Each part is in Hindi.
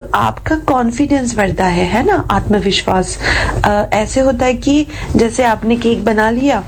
आपका कॉन्फिडेंस बढ़ता है ना, आत्मविश्वास। ऐसे होता है कि जैसे आपने केक बना लिया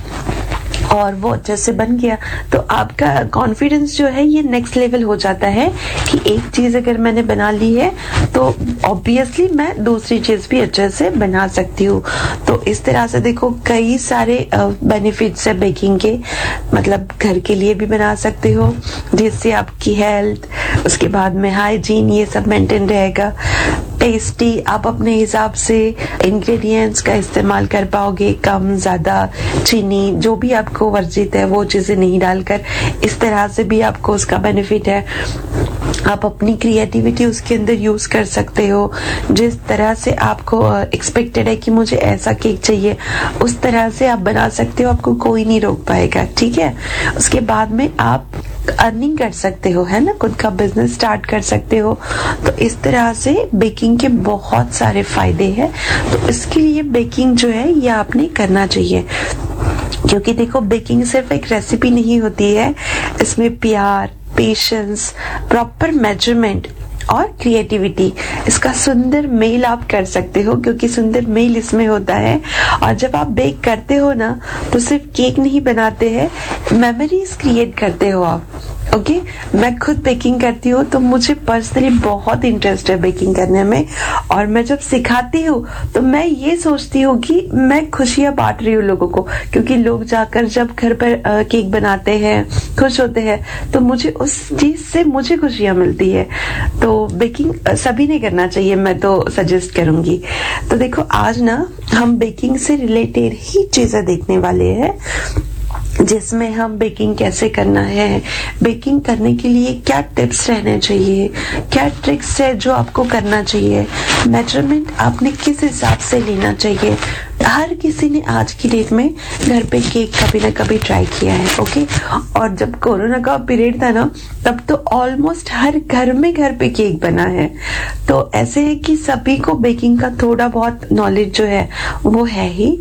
और वो अच्छे से बन गया तो आपका कॉन्फिडेंस जो है ये नेक्स्ट लेवल हो जाता है कि एक चीज अगर मैंने बना ली है तो ऑब्वियसली मैं दूसरी चीज भी अच्छे से बना सकती हूँ। तो इस तरह से देखो कई सारे बेनिफिट्स है बेकिंग के, मतलब घर के लिए भी बना सकते हो जिससे आपकी हेल्थ, उसके बाद में हाइजीन, ये सब मेंटेन रहेगा। टेस्टी आप अपने हिसाब से इंग्रेडिएंट्स का इस्तेमाल कर पाओगे, कम ज्यादा चीनी जो भी आपको वर्जित है वो चीजें नहीं डालकर, इस तरह से भी आपको उसका बेनिफिट है। आप अपनी क्रिएटिविटी उसके अंदर यूज कर सकते हो, जिस तरह से आपको एक्सपेक्टेड है कि मुझे ऐसा केक चाहिए उस तरह से आप बना सकते हो, आपको कोई नहीं रोक पाएगा, ठीक है। उसके बाद में आप अर्निंग कर सकते हो, है ना, खुद का बिजनेस स्टार्ट कर सकते हो। तो इस तरह से बेकिंग के बहुत सारे फायदे हैं। तो इसके लिए बेकिंग जो है ये आपने करना चाहिए, क्योंकि देखो बेकिंग सिर्फ एक रेसिपी नहीं होती है, इसमें प्यार, पेशेंस, प्रॉपर मेजरमेंट और क्रिएटिविटी, इसका सुंदर मेल आप कर सकते हो, क्योंकि सुंदर मेल इसमें होता है। और जब आप बेक करते हो ना तो सिर्फ केक नहीं बनाते हैं, मेमोरीज क्रिएट करते हो आप। ओके, मैं खुद बेकिंग करती हूँ तो मुझे पर्सनली बहुत इंटरेस्ट है बेकिंग करने में, और मैं जब सिखाती हूँ तो मैं ये सोचती हूँ कि मैं खुशियां बांट रही हूँ लोगों को, क्योंकि लोग जाकर जब घर पर केक बनाते हैं, खुश होते हैं, तो मुझे उस चीज से मुझे खुशियां मिलती है। तो बेकिंग सभी ने करना चाहिए, मैं तो सजेस्ट करूंगी। तो देखो आज ना हम बेकिंग से रिलेटेड ही चीजें देखने वाले हैं, जिसमें हम बेकिंग कैसे करना है, बेकिंग करने के लिए क्या टिप्स रहने चाहिए, क्या ट्रिक्स है जो आपको करना चाहिए, मेजरमेंट आपने किस हिसाब से लेना चाहिए। हर किसी ने आज की डेट में घर पे केक कभी ना कभी ट्राई किया है, ओके। और जब कोरोना का पीरियड था ना तब तो ऑलमोस्ट हर घर पे केक बना है। तो ऐसे है कि सभी को बेकिंग का थोड़ा बहुत नॉलेज जो है वो है ही,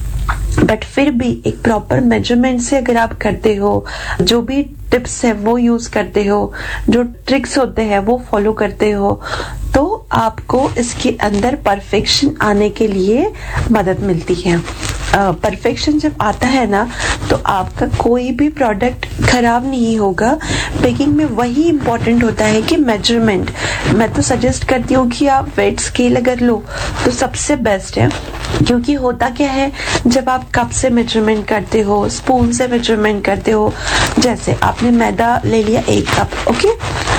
बट फिर भी एक प्रॉपर मेजरमेंट से अगर आप करते हो, जो भी टिप्स है वो यूज करते हो, जो ट्रिक्स होते हैं वो फॉलो करते हो, तो आपको इसके अंदर परफेक्शन आने के लिए मदद मिलती है। परफेक्शन जब आता है ना तो आपका कोई भी प्रोडक्ट खराब नहीं होगा। बेकिंग में वही इम्पोर्टेंट होता है कि मेजरमेंट। मैं तो सजेस्ट करती हूँ कि आप वेट स्केल अगर लो तो सबसे बेस्ट है, क्योंकि होता क्या है जब आप कप से मेजरमेंट करते हो, स्पून से मेजरमेंट करते हो, जैसे आपने मैदा ले लिया 1 कप, ओके,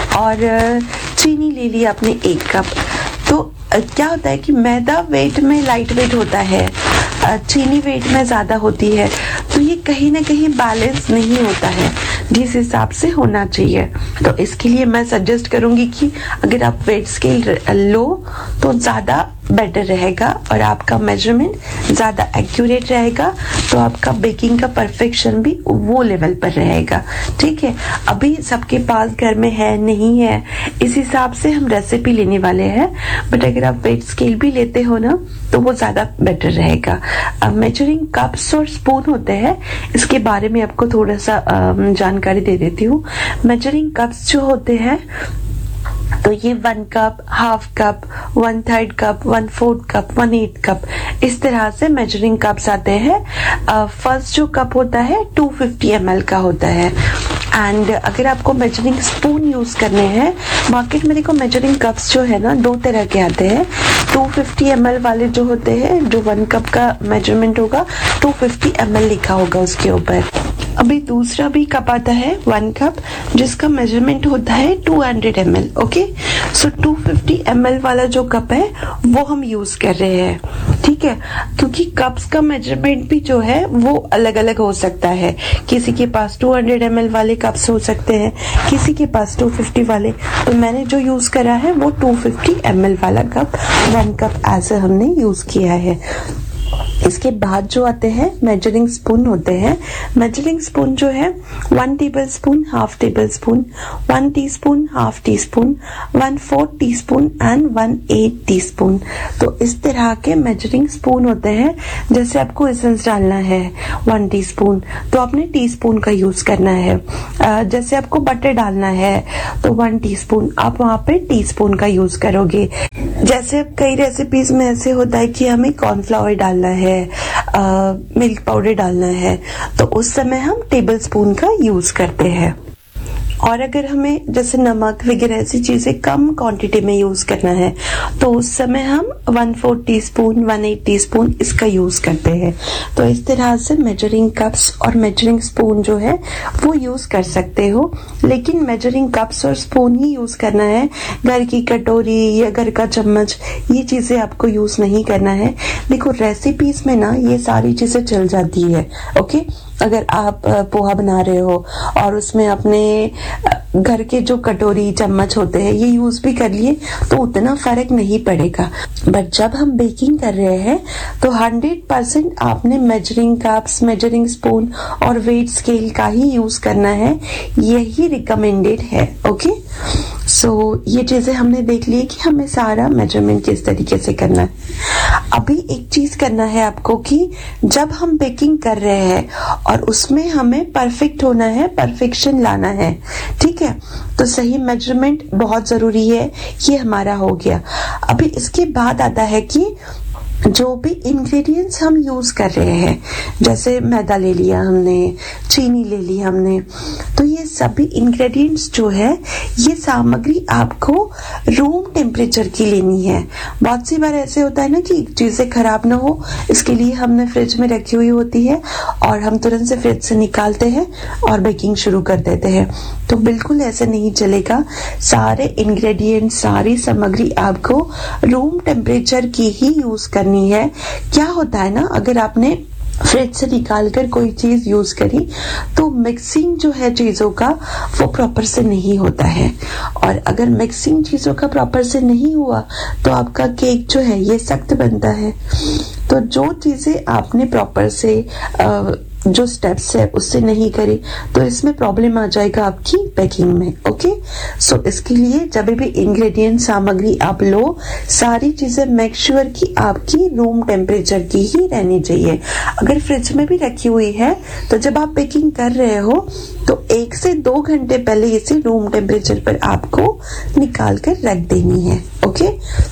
और चीनी ले लिया आपने 1 कप, तो क्या होता है कि मैदा वेट में लाइट वेट होता है, चीनी वेट में ज्यादा होती है, तो ये कहीं ना कहीं बैलेंस नहीं होता है जिस हिसाब से होना चाहिए। तो इसके लिए मैं सजेस्ट करूंगी कि अगर आप वेट स्केल लो तो ज्यादा बेटर रहेगा और आपका मेजरमेंट ज्यादा एक्यूरेट रहेगा, तो आपका बेकिंग का परफेक्शन भी वो लेवल पर रहेगा, ठीक है। अभी सबके पास घर में है नहीं है, इस हिसाब से हम रेसिपी लेने वाले हैं, बट अगर आप वेट स्केल भी लेते हो ना तो वो ज्यादा बेटर रहेगा। अब मेजरिंग कप्स और स्पून होते हैं, इसके बारे में आपको थोड़ा सा जानकारी दे देती हूँ। मेजरिंग कप्स जो होते हैं तो ये 1 cup, half cup, 1/3 cup, 1/4 cup, 1/8 cup, इस तरह से मेजरिंग कप्स आते हैं। फर्स्ट जो कप होता है 250 ml का होता है। एंड अगर आपको मेजरिंग स्पून यूज करने हैं, मार्केट में देखो मेजरिंग कप्स जो है ना 2 तरह के आते हैं। 250 ml वाले जो होते हैं, जो 1 कप का मेजरमेंट होगा 250 ml लिखा होगा उसके ऊपर। अभी दूसरा भी कप आता है 1 कप, जिसका मेजरमेंट होता है 200 ml, ओके। सो 250 ml वाला जो कप है वो हम यूज कर रहे हैं, ठीक है, क्योंकि कप्स का मेजरमेंट भी जो है वो अलग अलग हो सकता है। किसी के पास 200 ml वाले कप्स हो सकते हैं, किसी के पास 250 वाले, तो मैंने जो यूज करा है वो 250 ml वाला कप 1 कप ऐसे हमने यूज किया है। इसके बाद जो आते हैं मेजरिंग स्पून होते हैं। मेजरिंग स्पून जो है 1 table spoon, half table spoon, 1 teaspoon, half teaspoon, 1/4 teaspoon and 1/8 teaspoon. तो इस तरह के मेजरिंग स्पून होते हैं। जैसे आपको एसेंस डालना है 1 टीस्पून तो आपने टीस्पून का यूज करना है। जैसे आपको बटर डालना है तो 1 टीस्पून, आप वहां पे टीस्पून का यूज करोगे। जैसे कई रेसिपीज में ऐसे होता है कि हमें कॉर्नफ्लावर डालना है, मिल्क पाउडर डालना है, तो उस समय हम टेबल स्पून का यूज करते हैं। और अगर हमें जैसे नमक वगैरह ऐसी चीजें कम क्वांटिटी में यूज करना है तो उस समय हम 1/4 टीस्पून, 1/8 टीस्पून इसका यूज करते हैं। तो इस तरह से मेजरिंग कप्स और मेजरिंग स्पून जो है वो यूज कर सकते हो, लेकिन मेजरिंग कप्स और स्पून ही यूज करना है। घर की कटोरी या घर का चम्मच ये चीजें आपको यूज नहीं करना है। देखो रेसिपीज में ना ये सारी चीजें चल जाती है। ओके, अगर आप पोहा बना रहे हो और उसमें अपने घर के जो कटोरी चम्मच होते हैं ये यूज भी कर लिए तो उतना फर्क नहीं पड़ेगा। बट जब हम बेकिंग कर रहे हैं तो 100% आपने मेजरिंग कप्स, मेजरिंग स्पून और वेट स्केल का ही यूज करना है, यही रिकमेंडेड है। ओके, सो ये चीजें हमने देख ली कि हमें सारा मेजरमेंट किस तरीके से करना है। अभी एक चीज करना है आपको कि जब हम बेकिंग कर रहे हैं और उसमें हमें परफेक्ट होना है, परफेक्शन लाना है, ठीक है, तो सही मेजरमेंट बहुत जरूरी है। ये हमारा हो गया। अभी इसके बाद आता है कि जो भी इंग्रेडिएंट्स हम यूज कर रहे हैं, जैसे मैदा ले लिया हमने, चीनी ले ली हमने, तो ये सभी इंग्रेडिएंट्स जो है ये सामग्री आपको रूम टेम्परेचर की लेनी है। बहुत सी बार ऐसे होता है ना कि चीजें खराब ना हो, इसके लिए हमने फ्रिज में रखी हुई होती है और हम तुरंत से फ्रिज से निकालते हैं और बेकिंग शुरू कर देते हैं। तो बिल्कुल ऐसे नहीं चलेगा। सारे इंग्रेडिएंट्स, सारी सामग्री आपको रूम टेम्परेचर की ही यूज करनी है। क्या होता है ना, अगर आपने फ्रिज से निकाल कर कोई चीज यूज करी तो मिक्सिंग जो है चीजों का वो प्रॉपर से नहीं होता है, और अगर मिक्सिंग चीजों का प्रॉपर से नहीं हुआ तो आपका केक जो है ये सख्त बनता है। तो जो चीजें आपने प्रॉपर से जो स्टेप्स है उससे नहीं करी तो इसमें प्रॉब्लम आ जाएगा आपकी बेकिंग में। ओके, सो इसके लिए जब भी इंग्रेडिएंट सामग्री आप लो, सारी चीजें मेक श्योर कि आपकी रूम टेम्परेचर की ही रहनी चाहिए। अगर फ्रिज में भी रखी हुई है तो जब आप बेकिंग कर रहे हो तो 1 से 2 घंटे पहले इसे रूम टेम्परेचर पर आपको निकाल कर रख देनी है। ओके,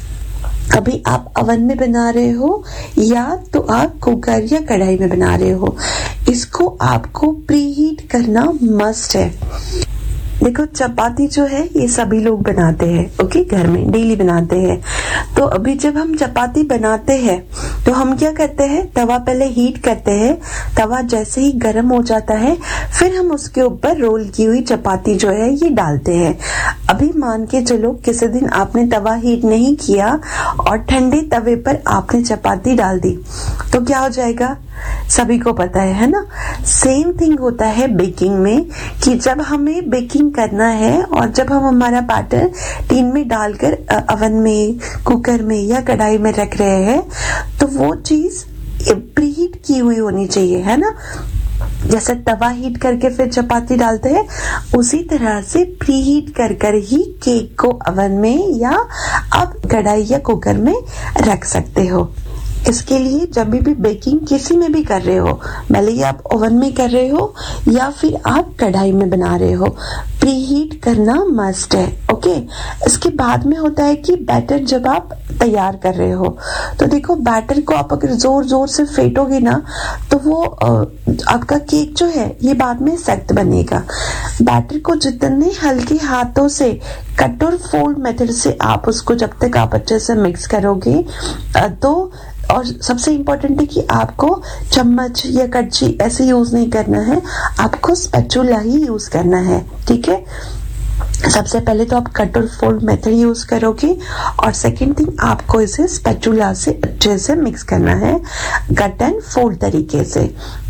अभी आप ओवन में बना रहे हो या तो आप कुकर या कढ़ाई में बना रहे हो, इसको आपको प्री हीट करना मस्ट है। देखो चपाती जो है ये सभी लोग बनाते हैं, ओके, घर में डेली बनाते हैं। तो अभी जब हम चपाती बनाते हैं तो हम क्या करते हैं, तवा पहले हीट करते हैं, तवा जैसे ही गर्म हो जाता है फिर हम उसके ऊपर रोल की हुई चपाती जो है ये डालते हैं। अभी मान के चलो किसी दिन आपने तवा हीट नहीं किया और ठंडे तवे पर आपने चपाती डाल दी तो क्या हो जाएगा, सभी को पता है ना। सेम थिंग होता है बेकिंग में कि जब हमें बेकिंग करना है और जब हम हमारा बैटर टीन में डालकर ओवन में, कुकर में या कढ़ाई में रख रहे हैं तो वो चीज प्रीहीट की हुई होनी चाहिए, है ना। जैसे तवा हीट करके फिर चपाती डालते हैं उसी तरह से प्रीहीट कर कर ही केक को ओवन में या आप कढ़ाई या कुकर में रख सकते हो। इसके लिए जब भी बेकिंग किसी में भी कर रहे हो, भले ही आप ओवन में कर रहे हो या फिर आप कढ़ाई में बना रहे हो, प्रीहीट करना मस्ट है। ओके, इसके बाद में होता है कि बैटर जब आप तैयार कर रहे हो तो देखो बैटर को आप अगर जोर जोर से फेंटोगे ना तो वो आपका केक जो है ये बाद में सख्त बनेगा। बैटर को जितने हल्के हाथों से कट और फोल्ड मेथड से आप उसको जब तक आप अच्छे से मिक्स करोगे तो, और सबसे इम्पोर्टेंट है कि आपको चम्मच या कड़छी ऐसे यूज नहीं करना है, आपको स्पैचुला ही यूज करना है, ठीक है। सबसे पहले तो आप कट और फोल्ड मेथड यूज करोगे और सेकंड थिंग आपको इसे स्पैचुला से अच्छे से मिक्स करना है, कट एंड फोल्ड तरीके से।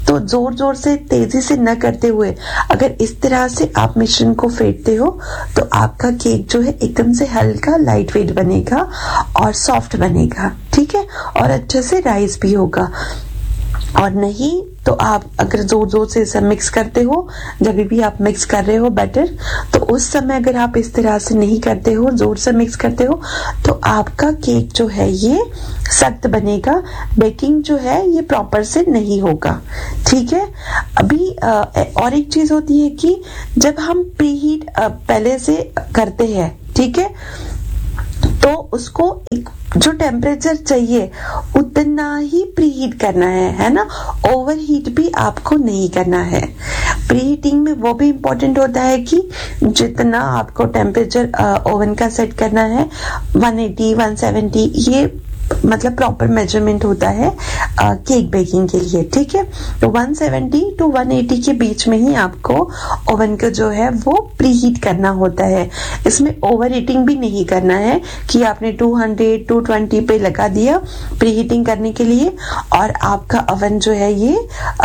तो जोर जोर से तेजी से न करते हुए अगर इस तरह से आप मिश्रण को फेंटते हो तो आपका केक जो है एकदम से हल्का लाइट वेट बनेगा और सॉफ्ट बनेगा, ठीक है, और अच्छे से राइस भी होगा। और नहीं तो आप अगर जोर जोर से इसे मिक्स करते हो, जब भी आप मिक्स कर रहे हो बैटर, तो उस समय अगर आप इस तरह से नहीं करते हो, जोर से मिक्स करते हो, तो आपका केक जो है ये सख्त बनेगा, बेकिंग जो है ये प्रॉपर से नहीं होगा, ठीक है। अभी और एक चीज होती है कि जब हम प्री हीट पहले से करते हैं, ठीक है, तो उसको एक जो टेम्परेचर चाहिए उतना ही प्रीहीट करना है ना, ओवर हीट भी आपको नहीं करना है। प्रीहीटिंग में वो भी इम्पोर्टेंट होता है कि जितना आपको टेम्परेचर ओवन का सेट करना है 180 170, ये मतलब प्रॉपर मेजरमेंट होता है केक बेकिंग के लिए, ठीक है। तो 170 to 180 के बीच में ही आपको ओवन का जो है वो प्रीहीट करना होता है। इसमें ओवर हीटिंग भी नहीं करना है कि आपने 200 220 पे लगा दिया प्रीहीटिंग करने के लिए और आपका ओवन जो है ये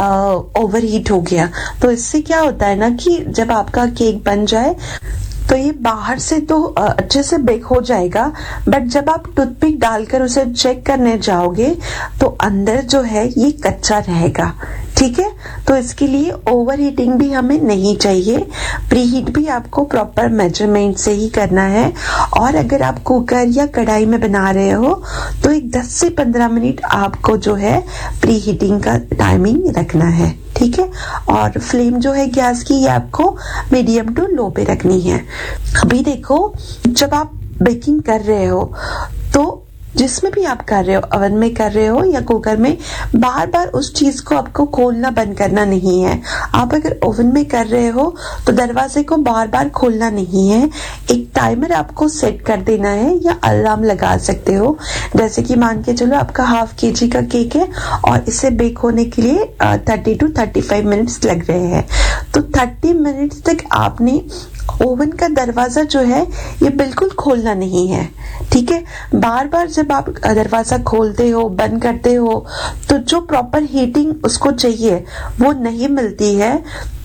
ओवर हीट हो गया। तो इससे क्या होता है ना कि जब आपका केक बन जाए तो ये बाहर से तो अच्छे से बेक हो जाएगा, बट जब आप टूथपिक डालकर उसे चेक करने जाओगे तो अंदर जो है ये कच्चा रहेगा, ठीक है। तो इसके लिए ओवर हीटिंग भी हमें नहीं चाहिए, प्री हीट भी आपको प्रॉपर मेजरमेंट से ही करना है। और अगर आप कुकर या कढ़ाई में बना रहे हो तो एक 10 से 15 मिनट आपको जो है प्री हीटिंग का टाइमिंग रखना है, ठीक है। और फ्लेम जो है गैस की ये आपको मीडियम टू लो पे रखनी है। अभी देखो, जब आप बेकिंग कर रहे हो तो जिसमें भी आप कर रहे हो, ओवन में कर रहे हो या कुकर में, बार बार उस चीज को आपको खोलना बंद करना नहीं है। आप अगर ओवन में कर रहे हो तो दरवाजे को बार बार खोलना नहीं है, एक टाइमर आपको सेट कर देना है या अलार्म लगा सकते हो। जैसे कि मान के चलो आपका ½ kg का केक है और इसे बेक होने के लिए 30 to 35 मिनट्स लग रहे हैं, तो 30 मिनट्स तक आपने ओवन का दरवाजा जो है ये बिल्कुल खोलना नहीं है, ठीक है। बार बार जब आप दरवाजा खोलते हो बंद करते हो तो जो प्रॉपर हीटिंग उसको चाहिए वो नहीं मिलती है,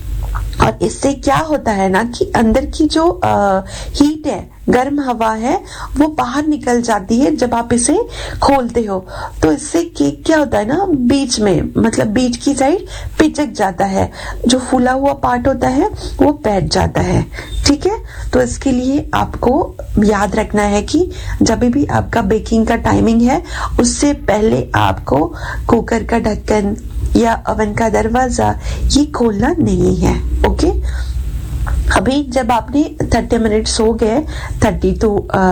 और इससे क्या होता है ना कि अंदर की जो हीट है, गर्म हवा है, वो बाहर निकल जाती है जब आप इसे खोलते हो। तो इससे केक क्या होता है ना, बीच में मतलब बीच की साइड पिचक जाता है, जो फूला हुआ पार्ट होता है वो बैठ जाता है, ठीक है। तो इसके लिए आपको याद रखना है कि जब भी आपका बेकिंग का टाइमिंग है उससे पहले आपको कुकर का ढक्कन या ओवन का दरवाजा ये खोलना नहीं है, ओके। अभी जब आपने 30 मिनट्स हो गए, 30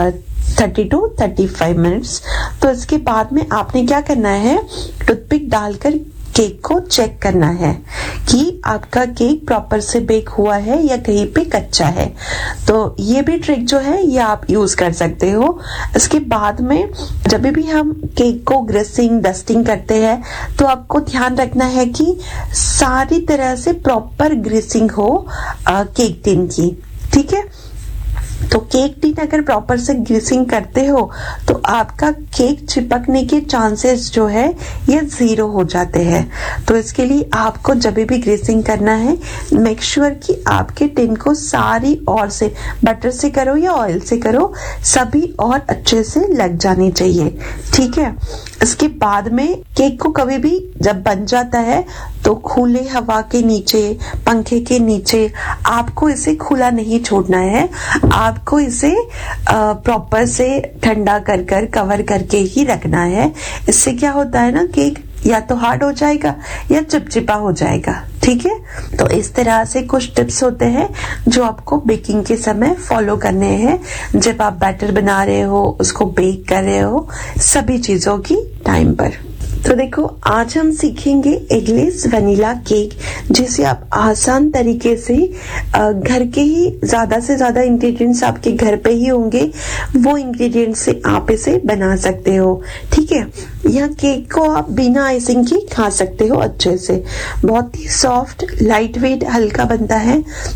to 35 मिनट्स, तो इसके बाद में आपने क्या करना है, टूथपिक डालकर केक को चेक करना है कि आपका केक प्रॉपर से बेक हुआ है या कहीं पे कच्चा है। तो ये भी ट्रिक जो है ये आप यूज कर सकते हो। इसके बाद में जब भी हम केक को ग्रेसिंग डस्टिंग करते हैं तो आपको ध्यान रखना है कि सारी तरह से प्रॉपर ग्रीसिंग हो केक टिन की, ठीक है। तो केक टिन अगर प्रॉपर से ग्रीसिंग करते हो तो आपका केक चिपकने के चांसेस जो है ये 0 हो जाते हैं। तो इसके लिए आपको जब भी ग्रीसिंग करना है, मेक श्योर कि आपके टिन को सारी ओर से, बटर से करो या ऑयल से करो, सभी और अच्छे से लग जानी चाहिए, ठीक है। इसके बाद में केक को कभी भी जब बन जाता है तो खुले हवा के नीचे, पंखे के नीचे आपको इसे खुला नहीं छोड़ना है, आपको इसे प्रॉपर से ठंडा कर कर कवर करके ही रखना है। इससे क्या होता है ना, केक या तो हार्ड हो जाएगा या चिपचिपा हो जाएगा, ठीक है। तो इस तरह से कुछ टिप्स होते हैं जो आपको बेकिंग के समय फॉलो करने हैं, जब आप बैटर बना रहे हो, उसको बेक कर रहे हो, सभी चीजों की टाइम पर। तो देखो, आज हम सीखेंगे एगलेस वनीला केक, जिसे आप आसान तरीके से घर के ही ज्यादा से ज्यादा इंग्रेडिएंट्स आपके घर पे ही होंगे, वो इंग्रेडिएंट्स से आप इसे बना सकते हो, ठीक है। यह केक को आप बिना आइसिंग के खा सकते हो अच्छे से, बहुत ही सॉफ्ट, लाइट वेट, हल्का बनता है।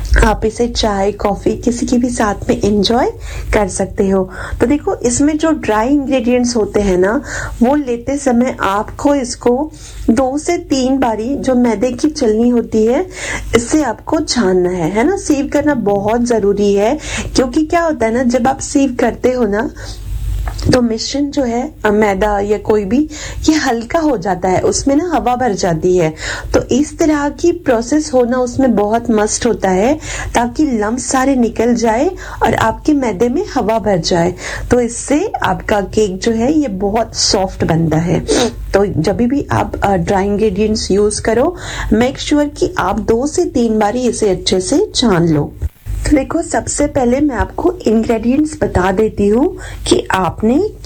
आप इसे चाय कॉफी किसी के भी साथ में एंजॉय कर सकते हो। तो देखो इसमें जो ड्राई इंग्रेडिएंट्स होते हैं ना, वो लेते समय आपको इसको 2 से 3 बारी जो मैदे की चलनी होती है इससे आपको छानना है ना। सीव करना बहुत जरूरी है, क्योंकि क्या होता है ना, जब आप सीव करते हो ना तो मिश्रण जो है मैदा या कोई भी, ये हल्का हो जाता है, उसमें ना हवा भर जाती है। तो इस तरह की प्रोसेस होना उसमें बहुत मस्ट होता है, ताकि लम्ब सारे निकल जाए और आपके मैदे में हवा भर जाए। तो इससे आपका केक जो है ये बहुत सॉफ्ट बनता है। तो जब भी आप ड्राई इंग्रेडिएंट्स यूज करो, मेक श्योर कि आप 2 से 3 बारी इसे अच्छे से छान लो। तो देखो सबसे पहले मैं आपको इंग्रेडिएंट्स बता देती हूँ कि आपने